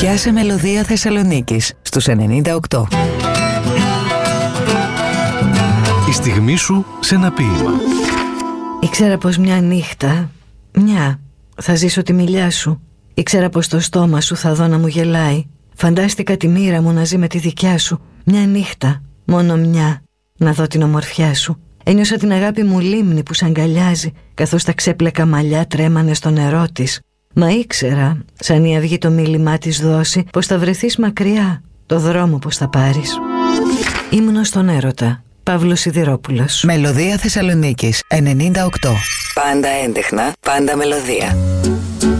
Πιάσε μελωδία Θεσσαλονίκης στους 98. Η στιγμή σου σε ένα ποίημα. Ήξερα πως μια νύχτα, θα ζήσω τη μιλιά σου. Ήξερα πως το στόμα σου θα δω να μου γελάει. Φαντάστηκα τη μοίρα μου να ζει με τη δικιά σου. Μια νύχτα, μόνο μια, να δω την ομορφιά σου. Ένιωσα την αγάπη μου λίμνη που σ' αγκαλιάζει, καθώς τα ξέπλεκα μαλλιά τρέμανε στο νερό της. Μα ήξερα, σαν η αυγή το μίλημά της δώσει, πως θα βρεθείς μακριά, το δρόμο πως θα πάρεις. Ήμουν στον έρωτα. Παύλος Σιδηρόπουλος. Μελωδία Θεσσαλονίκης 98. Πάντα έντεχνα, πάντα μελωδία.